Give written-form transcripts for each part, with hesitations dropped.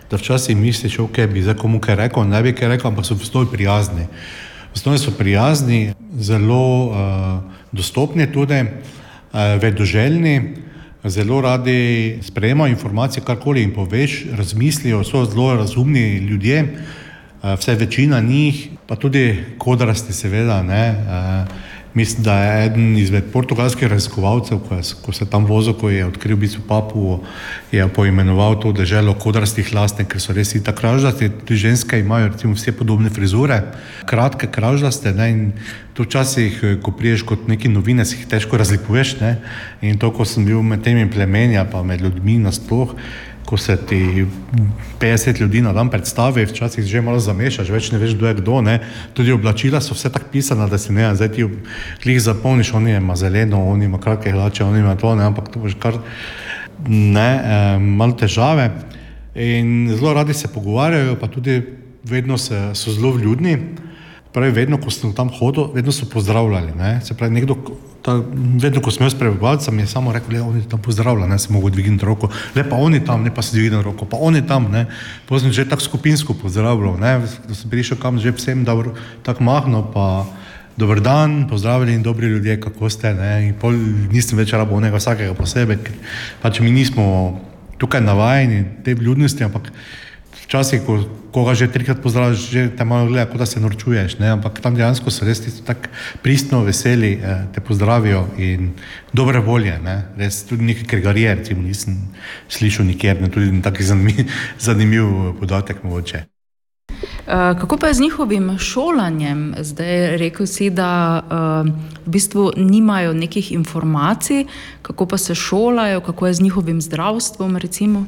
da včasih misliš, ok, bi zdaj komu kaj rekel, ne bi kaj rekel, ampak so v osnovi prijazni. V osnovi so prijazni, zelo dostopni tudi, vedoželjni, zelo radi sprejemajo informacije, karkoli jim poveš, razmislijo, so zelo razumni ljudje, vsaj večina njih, pa tudi kodrasti seveda, ne. Mislim, da je eden izmed portugalskih raziskovalcev, ko se tam vozil, ko je odkril v bistvu Papuo, je poimenoval to deželo kodrastih lastek, ker so res tako kravžljasti, tudi ženske imajo recimo vse podobne frizure, kratke kravžljaste, ne, in to včasih, ko priješ kot neki novine, si jih težko razlikuješ, ne, in to, ko sem bil med temi plemenja, pa med ljudmi nasploh, ko se ti 50 ljudi na dan predstavi, včasih že malo zamešaš, več ne veš, kdo je kdo, ne. Tudi oblačila so vse tako pisana, da si ne, zdaj ti glih zapomniš, on ima zeleno, on ima kratke hlače, on ima to, ne, ampak to boš kar, ne, malo težave. In zelo radi se pogovarjajo, pa tudi vedno so zelo vljudni. Pravi, vedno, ko sem tam hodil, vedno so pozdravljali, ne. Se pravi, vedno, ko sem jaz prebivalcem, je samo rekel, oni tam pozdravlja, ne, se mogo dvigniti roko, pa oni tam, ne, pa si dvignil roko, pa oni tam, ne. Potem sem že tako skupinsko pozdravljal, ne, da sem prišel kam, že vsem dal tako mahno, pa dober dan, pozdravljeni in dobri ljudje, kako ste, ne, in pol nisem več rabo onega vsakega posebej, ker pač mi nismo tukaj navajeni te vljudnosti, ampak včasih, ko ga že 3-krat pozdraviš, že te malo gleda, kot da se norčuješ, ne, ampak tam dejansko so res tako pristno veseli, te pozdravijo in dobre volje, ne, res tudi nekaj kregarije, recimo nisem slišal nikjer, ne, tudi taki zanimiv podatek mogoče. Kako pa je z njihovim šolanjem? Zdaj rekel si, da v bistvu nimajo nekih informacij, kako pa se šolajo, kako je z njihovim zdravstvom recimo?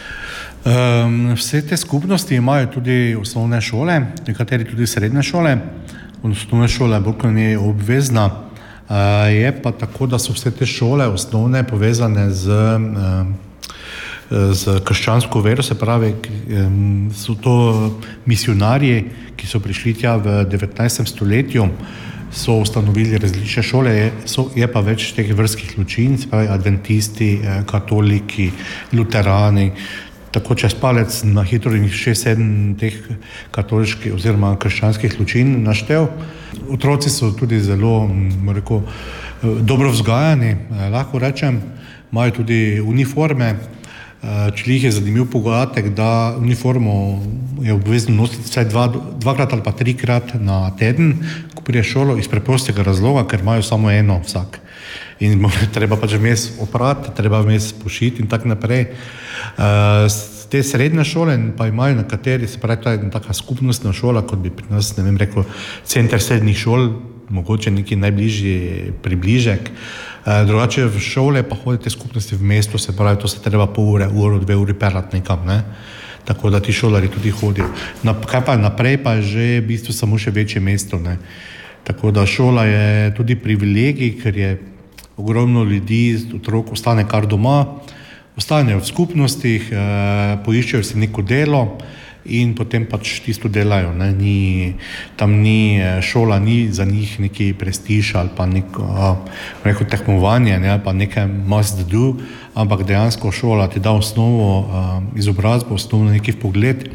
Vse te skupnosti imajo tudi osnovne šole, nekateri tudi srednje šole. Osnovne šole bolj kot ni obvezna. Je pa tako, da so vse te šole osnovne povezane z krščansko vero, se pravi, so to misionarji, ki so prišli tja v 19. stoletju, so ustanovili različne šole, je pa več teh verskih ločin, se pravi adventisti, katoliki, luterani, tako čez palec na hitro in 6-7 teh katoliških oziroma krščanskih ločin naštel. Otroci so tudi zelo, rekel, dobro vzgajani, lahko rečem, imajo tudi uniforme. Če jih je zanimiv podatek, da uniformo je obvezno nositi vsaj dvakrat ali pa 3-krat na teden, ko pride šolo, iz preprostega razloga, ker imajo samo eno vsak. In treba pač vmes oprati, treba vmes pošiti in tako naprej. Te srednje šole pa imajo nekateri, se pravi, to je taka skupnostna šola, kot bi pri nas, ne vem, rekel, center srednjih šol, mogoče neki najbližji približek. Drugače v šole pa hodite skupnosti v mestu, se pravi, to se treba pol ure, 2 uri pelati nekam, ne. Tako da ti šolari tudi hodijo. Kaj pa naprej, pa je že v bistvu samo še večje mesto, ne. Tako da šola je tudi privilegij, ker je ogromno ljudi, otrok ostane kar doma, ostanejo v skupnostih, poiščejo si neko delo in potem pač tisto delajo, ne. Tam ni šola, ni za njih neki prestiž ali pa neko tekmovanje, ne, ali pa nekaj must do, ampak dejansko šola ti da osnovo izobrazbo, osnovno neki vpogled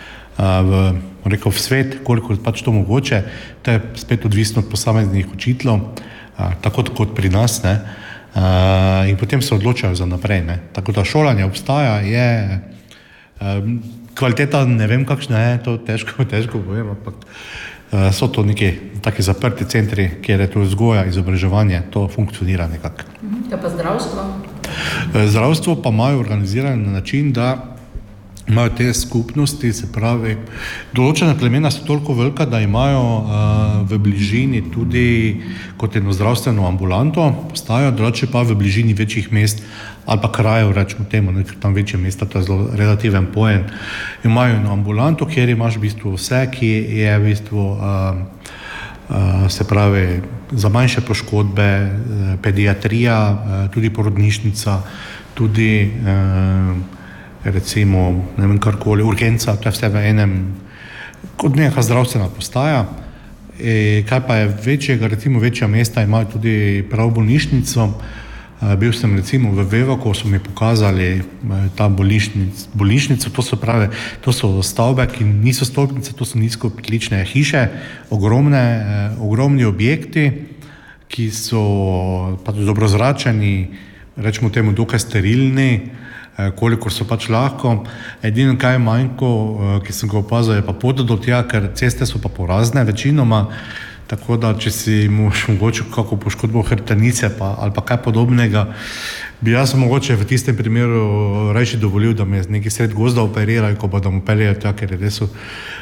v svet, koliko pač to mogoče. To je spet odvisno od posameznih učiteljev, tako kot pri nas, ne. In potem se odločajo za naprej, ne. Tako da šolanje obstaja, je kvaliteta, ne vem kakšna je, to težko povem, ampak so to neki taki zaprti centri, kjer je to vzgoja, izobraževanje, to funkcionira nekako. Kaj pa zdravstvo? Zdravstvo pa imajo organizirano na način, da imajo te skupnosti, se pravi, določene plemena so toliko velika, da imajo v bližini tudi kot eno zdravstveno ambulanto, postajajo, drugače pa v bližini večjih mest ali pa krajev, rečemo temu, ker tam večje mesta, to je zelo relativen pojem. Imajo eno ambulanto, kjer imaš v bistvu vse, ki je v bistvu, se pravi, za manjše poškodbe, pediatrija, tudi porodnišnica, tudi recimo, ne vem, karkoli, urgenca, to je vse v enem, kot neka zdravstvena postaja. Kaj pa je večjega, recimo večja mesta imajo tudi prav bolnišnico, Bil sem recimo v Vevo, ko so mi pokazali ta bolnišnico, to so stavbe, ki niso stolpnice, to so nizkopritlične hiše, ogromni objekti, ki so pač dobro zračeni, rečemo temu dokaj sterilni, kolikor so pač lahko. Edino kaj je manjko, ki sem ga opazil, je pa pot do tja, ker ceste so pa porazne večinoma, tako da če si mogoče kako poškodbo hrbtenice ali pa kaj podobnega, bi jaz mogoče v tistem primeru rajši dovolil, da me neki sred gozda operirajo, ko pa da mu peljejo tja, ker res so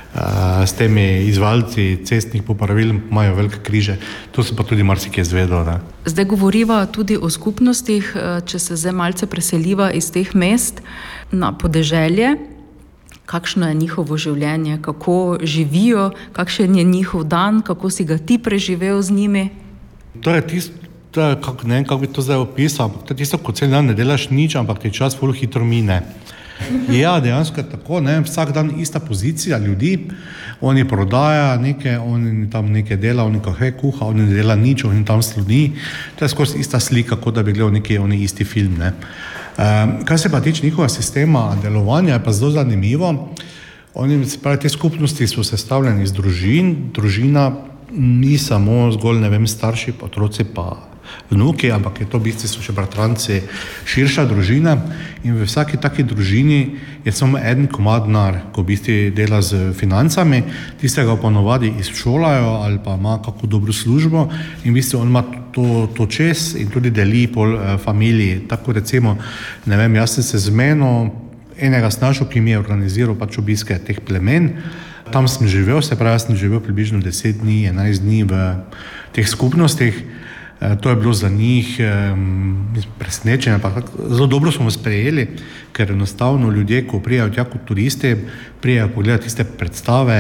s temi izvajalci cestnih popravil imajo velike križe. To se pa tudi marsikje izvedlo. Zdaj govoriva tudi o skupnostih, če se zdaj malce preseliva iz teh mest na podeželje. Kakšno je njihovo življenje, kako živijo, kakšen je njihov dan, kako si ga ti preživel z njimi? To je tisto, ne vem, kako bi to zdaj opisal, to je tisto, ko cel dan ne delaš nič, ampak ti čas ful hitro mine. Ja, dejansko je tako, ne, vsak dan ista pozicija ljudi, oni prodaja nekaj, oni tam nekaj dela, oni kafe kuha, oni ne dela nič, oni tam sludi. To je skozi ista slika, kot da bi gledal neki isti film, ne. Kaj se pa tiče njihova sistema delovanja, je pa zelo zanimivo. Oni, se pravi, te skupnosti so sestavljeni iz družin. Družina ni samo zgolj, ne vem, starši, otroci pa vnuki, ampak je to v bistvu so še bratranci, širša družina in v vsaki taki družini je samo en komad denar, ko v bistvu dela z financami, tistega ponovadi izšolajo ali pa ima kako dobro službo in v bistvu on ima to čez in tudi deli pol familiji. Tako recimo, ne vem, jaz sem se zmenil enega snašel, ki mi je organiziral pač obiske teh plemen. Tam sem živel, se pravi, jaz sem živel približno 10 dni, 11 dni v teh skupnostih. To je bilo za njih presenečenje, ampak zelo dobro smo sprejeli, ker enostavno ljudje, ko prijajo tja kot turisti, prijajo pogledati tiste predstave,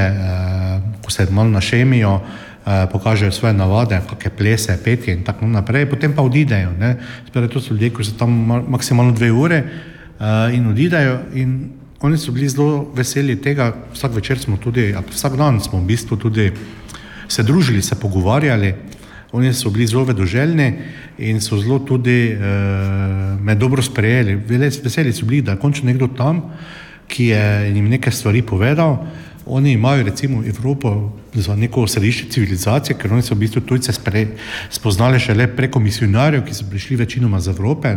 ko se malo našemijo, pokažejo svoje navade, kakšne plese, petje in tako naprej, potem pa odidejo. Sprej, to so ljudje, ki so tam maksimalno 2 ure in odidejo in oni so bili zelo veseli tega. Vsak večer smo tudi, vsak dan smo v bistvu tudi se družili, se pogovarjali. Oni so bili zelo vedoželjni in so zelo tudi me dobro sprejeli. Veseli so bili, da je končno nekdo tam, ki je jim nekaj stvari povedal. Oni imajo recimo Evropo za neko središče civilizacije, ker oni so v bistvu tujce spoznali šele preko misionarjev, ki so prišli večinoma z Evrope.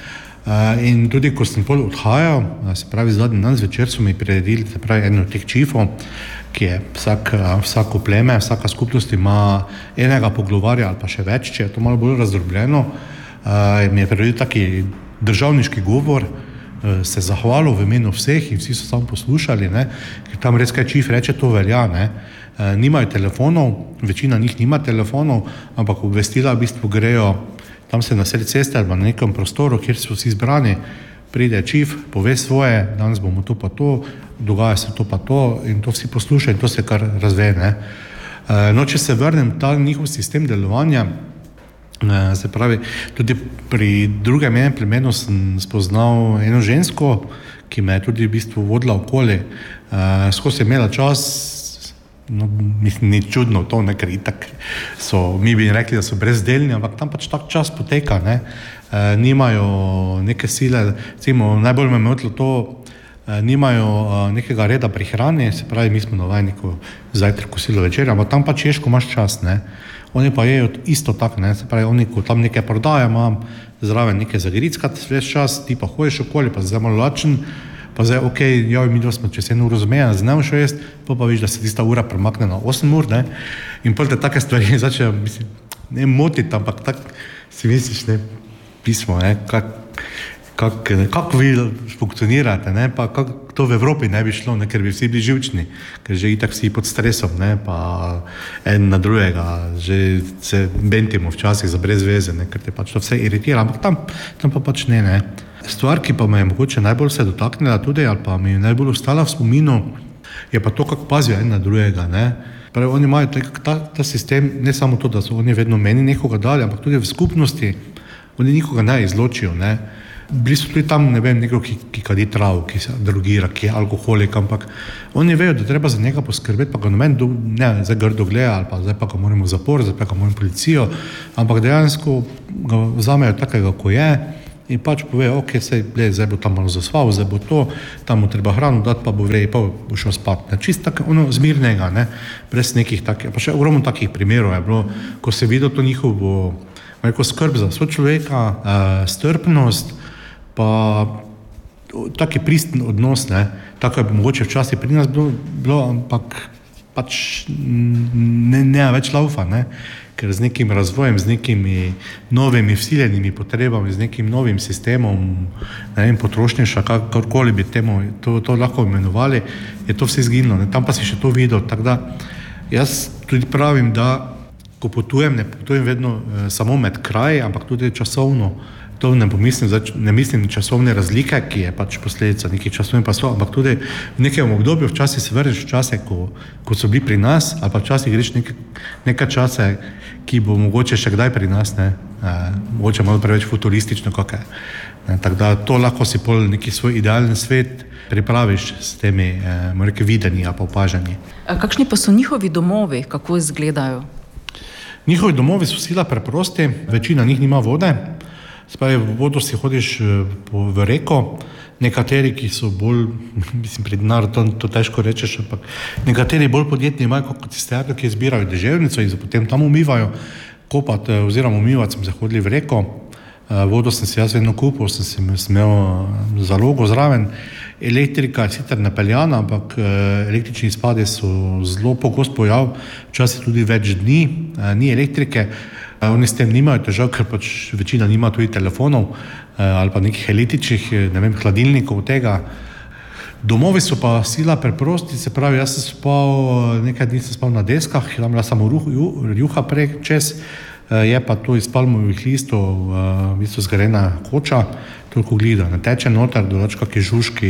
In tudi, ko sem pol odhajal, se pravi, zadnji dan zvečer so mi priredili, se pravi, eno od teh čifov, ki je vsako pleme, vsaka skupnost ima enega poglovarja ali pa še več, če je to malo bolj razdrobljeno. Mi je priredil taki državniški govor, se zahvalil v imenu vseh in vsi so samo poslušali, ker tam res kaj čif reče, to velja. Nimajo telefonov, večina njih nima telefonov, ampak obvestila v bistvu grejo tam se na sredi ceste ali na nekem prostoru, kjer so vsi zbrani, pride čif, pove svoje, danes bomo to pa to, dogaja se to pa to in to vsi poslušajo in to se kar razveje. No, če se vrnem, ta njihov sistem delovanja, se pravi, tudi pri drugem enem plemenu sem spoznal eno žensko, ki me je tudi v bistvu vodila okoli, skozi je imela čas. No, mislim, ni čudno to, ker itak so, mi bi rekli, da so brezdelni, ampak tam pač tak čas poteka, nimajo neke sile, recimo, najbolj me motilo to, nimajo nekega reda pri hrani, se pravi, mi smo navajeni zajtrk, kosilo, večer, ampak tam pač ješ, ko imaš čas, Oni pa jejo isto tak, se pravi, oni, ko tam nekaj prodaja, imam zraven nekaj zagrickati ves čas, ti pa hojiš okoli, pa zdaj malo lačen, pa zdaj, mi dva smo čez 1 uro zmejeni, zdaj nemo še jest, pa viš, da se tista ura premakne na 8 ur, in pol te take stvari začejo, mislim, ne motiti, ampak tak si misliš, pismo, kako vi funkcionirate, pa kako to v Evropi ne bi šlo, ker bi vsi bili živčni, ker že itak vsi pod stresom, pa en na drugega, že se bentimo včasih za brez veze, ker te pač to vse iritira, ampak tam pa pač ne. Stvar, ki pa me je mogoče najbolj se dotaknila tudi, ali pa mi je najbolj ostala v spominu, je pa to, kako pazijo en na drugega. Pravi, oni imajo ta sistem, ne samo to, da so oni vedno meni nekoga dali, ampak tudi v skupnosti oni nikoga ne izločijo. bili so tudi tam, ne vem, nekdo, ki kadi trav, ki se drogira, ki je alkoholik, ampak oni vejo, da treba za njega poskrbeti, pa ga noben ne zdaj grdo gleda, ali pa zdaj pa ga moramo v zapor, zdaj pa ga moramo policijo, ampak dejansko ga vzamejo takega, ko je in pač povejo, ok, zdaj bo tam malo zasval, zdaj bo to, tam mu treba hrano dati, pa bo vrej, pa bo šel spat. Čisto tako zmirnega, ne, brez nekih takih, pa še ogromno takih primerov je bilo, ko se videl to njihovo skrb za sočloveka, strpnost, pa taki pristen odnos, ne, tako je mogoče včasih pri nas bilo, ampak pač ne več laufa, ne, ker z nekim razvojem, z nekimi novimi vsiljenimi potrebami, z nekim novim sistemom, ne vem, potrošništva, kakorkoli bi temu to lahko imenovali, je to vse izginilo, ne, tam pa si še to videl, tako da jaz tudi pravim, da ko potujem, ne potujem vedno samo med kraji, ampak tudi časovno. To ne mislim časovne razlike, ki je pač posledica nekih časovnih pasov, ampak tudi v nekem obdobju včasih se vrneš v čase, ko so bili pri nas, ali pa včasih greš nekaj čase, ki bo mogoče še kdaj pri nas, ne, mogoče malo preveč futuristično kakaj. Tako da to lahko si pol neki svoj idealni svet pripraviš s temi videnji ali pa opažanji. Kakšni pa so njihovi domovi, kako izgledajo? Njihovi domovi so sila preprosti, večina njih nima vode. Spravi, v vodo si hodiš v reko, nekateri, ki so bolj, mislim, pri denar, to težko rečeš, ampak nekateri bolj podjetni imajo kot cisterno, ki zbirajo deževnico in se potem tam umivajo, kopati oziroma umivati smo zahodili v reko. Vodo sem si jaz vedno kupil, sem imel zalogo zraven. Elektrika je sicer napeljana, ampak električni izpadi so zelo pogost pojav, včasih tudi več dni, ni elektrike. Oni s tem nimajo težav, ker pač večina nima tudi telefonov ali pa nekih električnih, ne vem, hladilnikov tega. Domovi so pa sila preprosti, se pravi, jaz sem spal, nekaj dni sem spal na deskah, tam bila samo rjuha čez, je pa to iz palmovih listov, v bistvu zgrajena koča, toliko glida, ne teče noter, dolač kakšni žužki,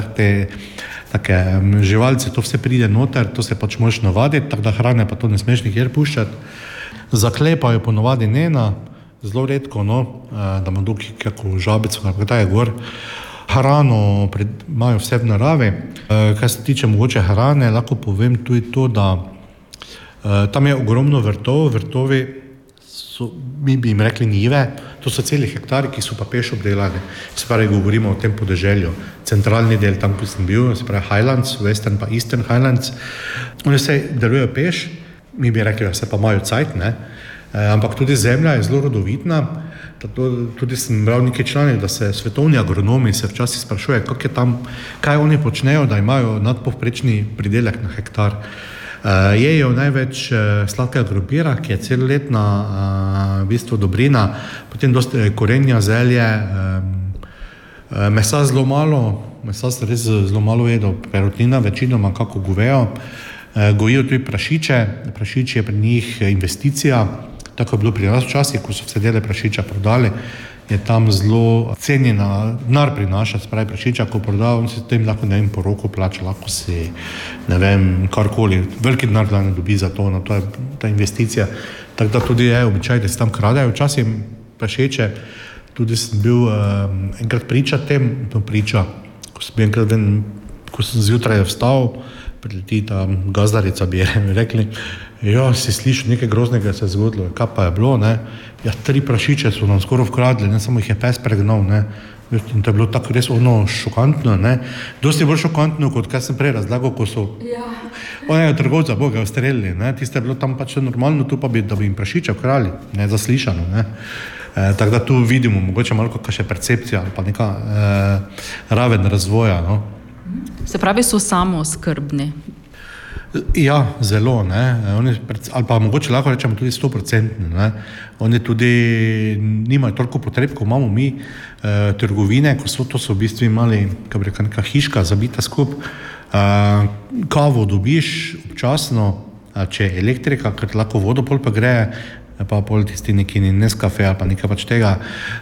take živalce, to vse pride noter, to se pač možeš navaditi, tako da hrane pa to ne smeš nikjer puščati. Zaklepajo ponovadi nena, zelo redko, da ima tukaj kako žabico, kaj je gor. Hrano imajo vse v naravi. Kar se tiče mogoče hrane, lahko povem tudi to, da tam je ogromno vrtov, vrtovi so, mi bi jim rekli njive, to so celi hektari, ki so pa peš obdelani. Se pravi, govorimo o tem podeželju. Centralni del, tam, ko sem bil, se pravi Highlands, Western pa Eastern Highlands, oni vse delujejo peš, mi bi rekli, da se pa imajo cajt, ne? Ampak tudi zemlja je zelo rodovitna. Tudi sem bral nekaj članek, da se svetovni agronomi se včasih sprašuje, kaj oni počnejo, da imajo nadpovprečni pridelek na hektar. Jejo največ sladkega krompira, ki je celoletna v bistvu dobrina, potem dosti korenja, zelje, mesa zelo malo, mesa se res zelo malo jedo, perutnina večinoma kako govejo. Gojijo tudi prašiče, prašič je pri njih investicija, tako je bilo pri nas včasih, ko so vse dele prašiča prodali, je tam zelo cenjena, denar prinaša, se pravi prašiča, ko prodajo, on si tem lahko, ne vem, poroko plača, lahko si, ne vem, karkoli, veliki denar ne dobi za to, to je ta investicija, tako da tudi je običaj, da se tam kradejo, včasih prašiče, tudi sem bil enkrat priča tem, ko sem zjutraj vstal, prileti ta gazdarica, bi rekli, ja, si slišal nekaj groznega se je zgodilo, kaj pa je bilo, ne, ja, 3 prašiče so nam skoraj vkradli, ne, samo jih je pes pregnal, ne, in to je bilo tako res šokantno, ne, dosti bolj šokantno, kot kaj sem prej razlagal, ko so onega trgovca Boga ustrelili, ne, tiste je bilo tam pač normalno, tu pa da bi jim prašiče vkrali, ne, zaslišano, ne. Tako da tu vidimo mogoče malo kakšna percepcija ali pa neka raven razvoja, no. Se pravi, so samooskrbni? Ja, zelo, ne. Oni, ali pa mogoče lahko rečemo tudi 100%, ne. Oni tudi nimajo toliko potreb, ko imamo mi trgovine, ko to so v bistvu imeli, kaj bi rekel, neka hiška zabita skup. Kavo dobiš občasno, če je elektrika, ker lahko vodo pol pa gre, pa pol tisti neki Nescafe ali pa nekaj pač tega.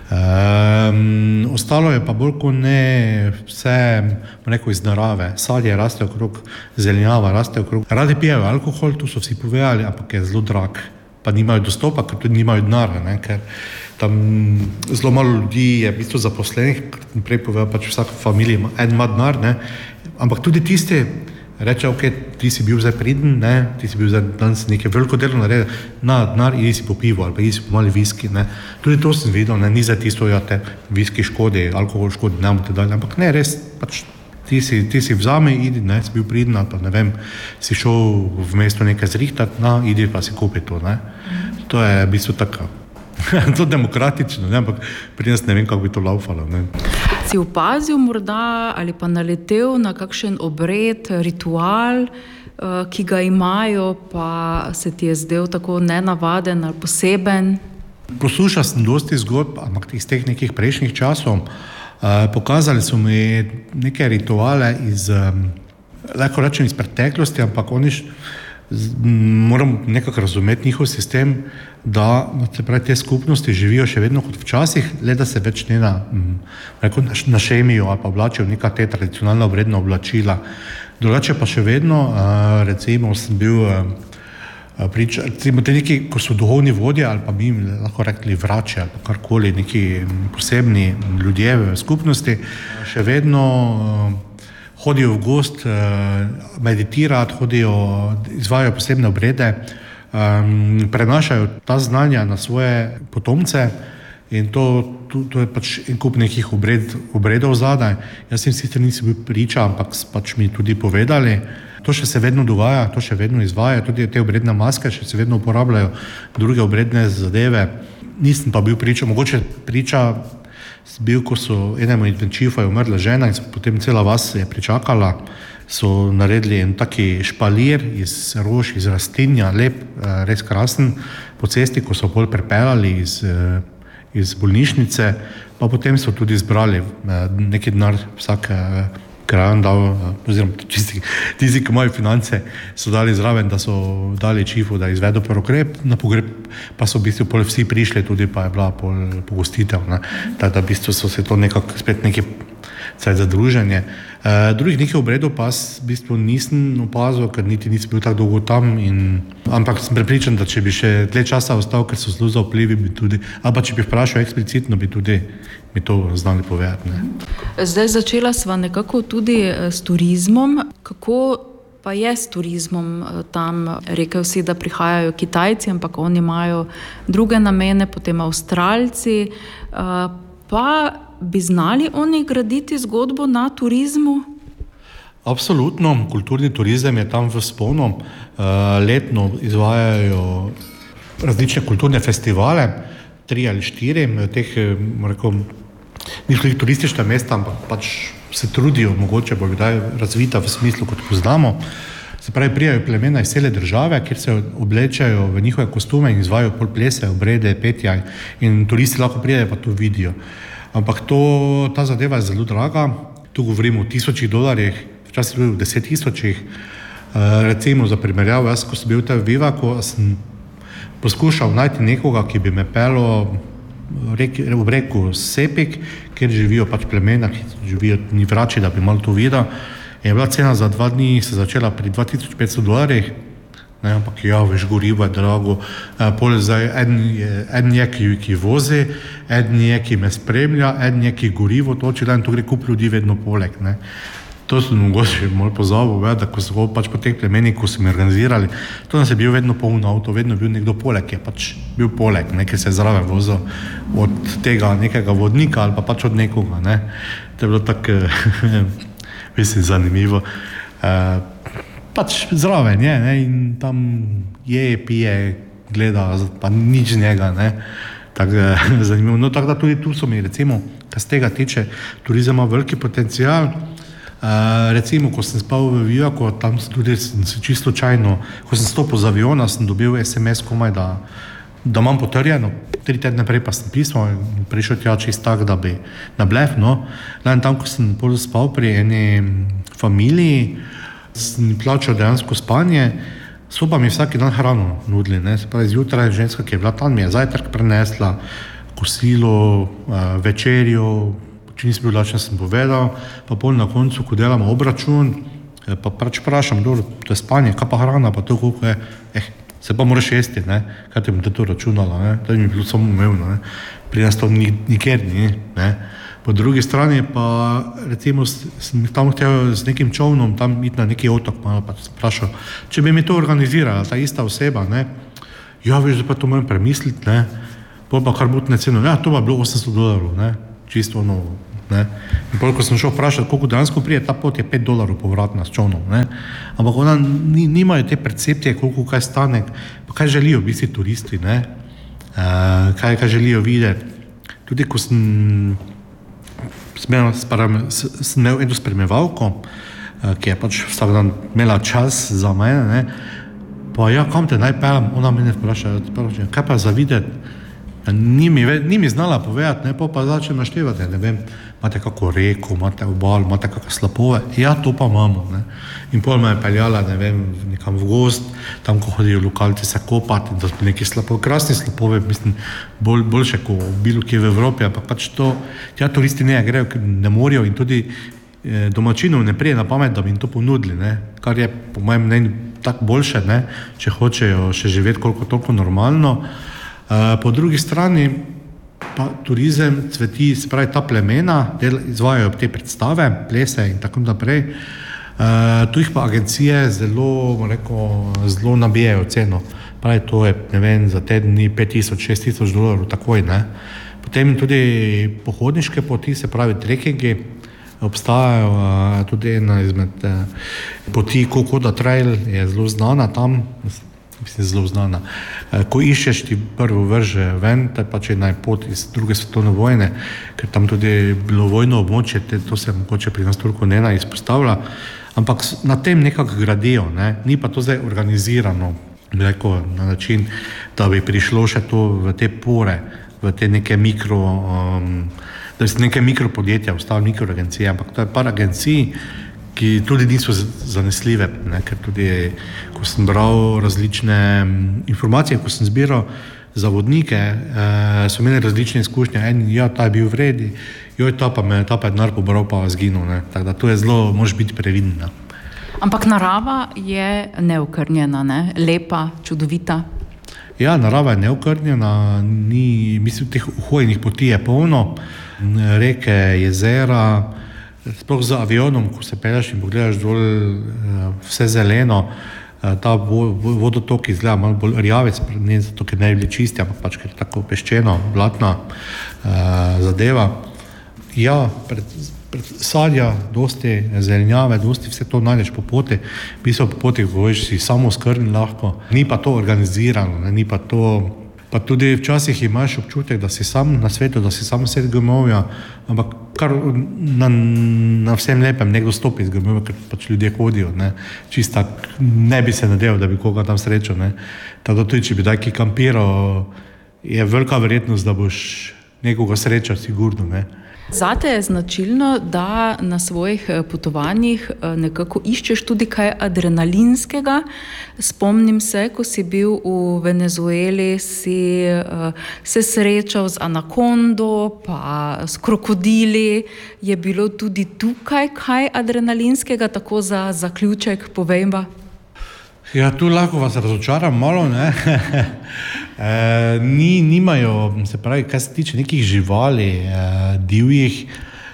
Ostalo je pa bolj kot ne vse, rekel, iz narave. Sadje raste okrog, zelenjava raste okrog. Radi pijejo alkohol, tu so vsi povedali, ampak je zelo drag. Pa nimajo dostopa, ker tudi nimajo denarja, ne, ker tam zelo malo ljudi je v bistvu zaposlenih, prej povedal, pač vsaka familija ima en denar, ne, ampak tudi tisti reče, ok, ti si bil zdaj priden, ne, ti si bil zdaj danes nekaj veliko delo naredil, na denar idi si po pivo ali pa idi si po mali viski, ne. Tudi to sem videl, ne, ni za tisto, ja, te viski škodi, alkohol škodi, ne bomo te dali, ampak ne, res, pač ti si vzame, idi, ne, si bil priden, ali pa ne vem, si šel v mesto nekaj zrihtati, idi pa si kupi to, ne. To je v bistvu tako, to demokratično, ne, ampak pri nas ne vem, kako bi to laufalo, ne. Si opazil morda ali pa naletel na kakšen obred, ritual, ki ga imajo, pa se ti je zdel tako nenavaden ali poseben? Poslušal sem dosti zgodb, ampak iz teh nekih prejšnjih časov, pokazali so mi neke rituale iz, lahko rečem iz preteklosti, ampak oni moram nekako razumeti njihov sistem, da se pravi, te skupnosti živijo še vedno kot včasih, le da se več ne našemijo ali pa oblačijo neka te tradicionalna obredna oblačila. Drugače pa še vedno, recimo sem bil priča, recimo te neki, ko so duhovni vodje ali pa bi jim lahko rekli vrači ali pa karkoli, neki posebni ljudje v skupnosti, še vedno hodijo v gost, meditirati, izvajajo posebne obrede, prenašajo ta znanja na svoje potomce in to je pač en kup nekih obredov zadaj. Jaz sicer nisem bil priča, ampak pač mi tudi povedali. To še se vedno dogaja, to še vedno izvaja, tudi te obredne maske še se vedno uporabljajo, druge obredne zadeve. Nisem pa bil priča, mogoče priča bil, ko so enemu izmed čifov je umrla žena in potem cela vas je pričakala, so naredili en taki špalir iz rož, iz rastlinja, lep, res krasen, po cesti, ko so bolj prepeljali iz bolnišnice, pa potem so tudi zbrali neki denar vsak krajan dal, oziroma tisti, ki imajo finance, so dali zraven, da so dali čifu, da izvedo pogreb, na pogreb pa so v bistvu pol vsi prišli, tudi pa je bila pol pogostitev, ne, da v bistvu so se to nekako spet neki caj za druženje. Drugih nekaj obredov pa v bistvu nisem opazil, ker niti nisem bil tako dolgo tam, ampak sem prepričan, da če bi še dlje časa ostal, ker so zelo zaupljivi, bi tudi, ali pa če bi vprašal eksplicitno, bi tudi mi to znali povedati. Ne. Zdaj začela sva nekako tudi s turizmom. Kako pa je s turizmom tam? Rekel si, da prihajajo Kitajci, ampak oni imajo druge namene, potem Avstralci, pa bi znali oni graditi zgodbo na turizmu? Absolutno, kulturni turizem je tam v vzponu. Letno izvajajo različne kulturne festivale, 3 ali 4, teh, niso jih turistična mesta, ampak pač se trudijo, mogoče bo kdaj razvita v smislu, kot poznamo. Se pravi, prijajo plemena iz cele države, kjer se oblečajo v njihove kostume in izvajajo pol plese, obrede, petja in turisti lahko prijajo pa to vidijo. Ampak ta zadeva je zelo draga, tu govorimo o $1000, včasih tudi o 10 000. Recimo za primerjavo, jaz ko sem bil v Vivaku, sem poskušal najti nekoga, ki bi me peljal v reku Sepik, kjer živijo pač plemena, ki živijo ni vrači, da bi malo to videl. Je bila cena za 2 dni se začela pri $2500, ne, ampak ja, veš, gorivo je drago. Zdaj, en je, ki vozi, en je, ki me spremlja, en je, ki gorivo toči, in to gre kup ljudi vedno poleg. Ne. To sem mogoče malo pozabil, da ko so pač po teh plemenih, ko so mi organizirali, to nas je bil vedno poln avto, vedno bil nekdo poleg, je pač bil poleg, ki se je zraven vozil od tega nekega vodnika ali pa pač od nekoga. Ne. To je bilo tako, mislim, zanimivo. Pač zraven je, ne, in tam pije, gleda, pa nič njega, ne. Tako zanimivo. No, tako da tudi tu so mi, recimo, kar z tega tiče, turizem ima veliki potencial. Recimo, ko sem spal v Vivaku, tam tudi sem se čisto slučajno, ko sem stopil z aviona, sem dobil SMS komaj, da imam potrjeno, 3 tedne prej pa sem pismo in prišel tja čist tak, da bi na blef, no. In tam, ko sem pol spal pri eni familiji, sem plačal dejansko spanje, so pa mi vsaki dan hrano nudili, ne. Se pravi, zjutraj ženska, ki je bila tam, mi je zajtrk prenesla, kosilo, večerjo, če nisem bil lačen, sem povedal, pa pol na koncu, ko delamo obračun, pa pač vprašam, to je spanje, kaj pa hrana, pa to koliko je, se pa moraš jesti, ne, kaj ti bom to računala, ne, to mi je bilo samo umevno, ne, pri nas to nikjer ni, ne. Po drugi strani pa, recimo, sem tam hotel z nekim čovnom tam iti na neki otok, malo pa sprašal, če bi mi to organizirala, ta ista oseba, ne, ja, veš, da pa to moram premisliti, ne, pol pa kar butne ceno, ja, to pa bilo $800, ne, čisto ono, ne, in pol, ko sem šel vprašati, koliko dejansko prije, ta pot je $5 povratna s čovnom, ne, ampak ona nimajo te percepcije, koliko kaj stane, pa kaj želijo biti turisti, ne, kaj želijo videti. Tudi, ko sem imel eno spremljevalko, ki je pač vsak dan imela čas za mene, ne, pa ja, kam te naj peljem, ona mene vpraša, kaj pa za videti, ni mi znala povedati, ne, pa začne naštevati, ne vem, imate kako reko, imate obal, imate kakve slapove, ja, to pa imamo, ne, in pol me je peljala, ne vem, nekam v gost, tam, ko hodijo lokalci se kopati, da so neki slapove, krasni slapove, mislim, boljše kot bilo kje v Evropi, ampak pač to, tja turisti ne grejo, ker ne morajo in tudi domačinov ne prije na pamet, da bi jim to ponudili, ne, kar je po mojem mnenju tako boljše, ne, če hočejo še živeti koliko toliko normalno. Po drugi strani pa turizem cveti, se pravi ta plemena, izvajajo te predstave, plese in tako naprej. Tu jih pa agencije zelo nabijajo ceno. Pravi, to je, ne vem, za tedni $5,000–6,000 takoj, ne. Potem tudi pohodniške poti, se pravi trekkingi, obstajajo tudi ena izmed poti Kokoda Trail je zelo znana tam, zelo znana. Ko iščeš, ti prvo vrže ven, to je pač ena pot iz druge svetovne vojne, ker tam tudi bilo vojno območje, to se mogoče pri nas toliko ne izpostavlja, ampak na tem nekako gradijo, ne? Ni pa to zdaj organizirano, na način, da bi prišlo še to v te pore, v te neke da so neke mikropodjetja, ostale mikroagencije, ampak to je par agencij, ki tudi niso zanesljive, ne, ker tudi, ko sem bral različne informacije, ko sem zbiral za vodnike, so imeli različne izkušnje, ja, ta je bil v redi, joj, ta pa je denar pobral, pa zginil, ne, tako da to je zelo, moraš biti previden, ne. Ampak narava je neokrnjena, ne, lepa, čudovita. Ja, narava je neokrnjena, mislim, teh uhojenih poti je polno, reke, jezera, sploh z avionom, ko se pelješ in pogledaš dol vse zeleno, ta vodotok izgleda malo bolj rjavec, ne zato, ker ne bi bili čisti, ampak pač, ker je tako peščeno, blatna zadeva. Ja, sadja, dosti zelenjave, dosti vse to najdeš po poti, v bistvu po poti, ko veš, si samo skrbni lahko, ni pa to organizirano, ni pa to. Pa tudi včasih imaš občutek, da si sam na svetu, da si sam svet GMO-ja, ampak kar na vsem lepem nekdo stopi iz GMO-ja, ker pač ljudje hodijo, ne. Čisto ne bi se nadejal, da bi koga tam srečal, ne. Tako da tudi, če bi daj kampiral, je velika verjetnost, da boš nekoga srečal, sigurno, ne. Zate je značilno, da na svojih potovanjih nekako iščeš tudi kaj adrenalinskega. Spomnim se, ko si bil v Venezueli, si se srečal z anakondo, pa s krokodili. Je bilo tudi tukaj kaj adrenalinskega, tako za zaključek, povejba? Ja, tu lahko vas razočaram malo, ne. Nimajo, se pravi, kaj se tiče nekih živali, divjih,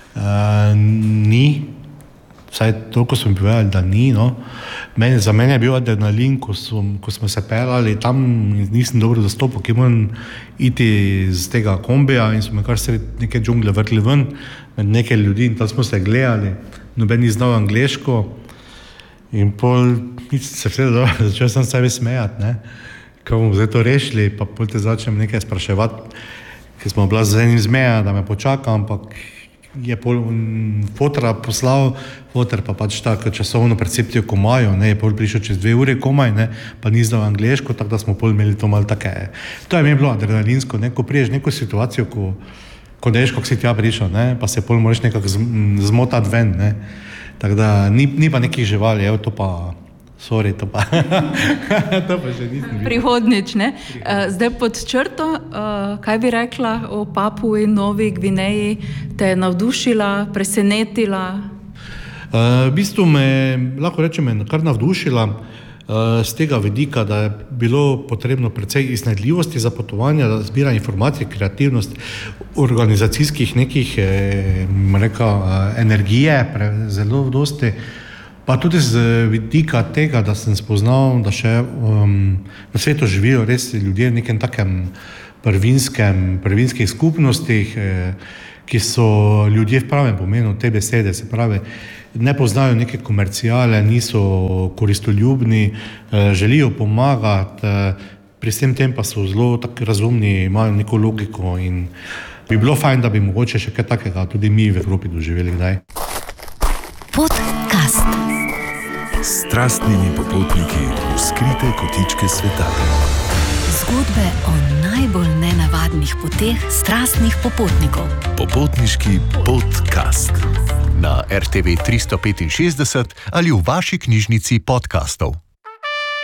ni, vsaj toliko smo povedali, da ni, no. Za mene je bil adrenalin, ko smo se peljali, tam nisem dobro zastopil, ki moram iti z tega kombija in smo kar sredi neke džungle vrtli ven, med nekaj ljudi in tam smo se gledali, noben ni znal angleško. In pol se vse začel sem sebe smejati, ne, ko bomo zdaj to rešili, pa pol te začnem nekaj spraševati, ker smo bila z enim zmeja, da me počaka, ampak je pol fotra poslal, foter pa pač tako časovno percepcijo, ko imajo, ne, je pol prišel čez 2 ure komaj, ne, pa ni znal angleško, tako da smo pol imeli to malo take, to je mi bilo adrenalinsko, ne, ko priješ neko situacijo, ko ne veš, kako si tja prišel, ne, pa se pol moraš nekako zmotati ven, ne. Tako da ni pa nekih živali, evo to pa, sorry, to pa še nisem videl. Prihodnič, ne? Zdaj pod črto, kaj bi rekla o Papui Novi Gvineji, te je navdušila, presenetila? V bistvu lahko rečem, me kar navdušila. z tega vidika, da je bilo potrebno precej iznajdljivosti za potovanja, da zbira informacije, kreativnost, organizacijskih nekih energije, zelo dosti. Pa tudi z vidika tega, da sem spoznal, da še na svetu živijo res ljudje v nekem takem prvinskih skupnostih, ki so ljudje v pravem pomenu te besede, se pravi, ne poznajo neke komercijale, niso koristoljubni, želijo pomagati, pri vsem tem pa so zelo tako razumni, imajo neko logiko in bi bilo fajn, da bi mogoče še kaj takega tudi mi v Evropi doživeli kdaj. Podcast. S strastnimi popotniki v skrite kotičke sveta. Zgodbe o najbolj nenavadnih poteh strastnih popotnikov. Popotniški podcast. Na RTV 365 ali v vaši knjižnici podcastov.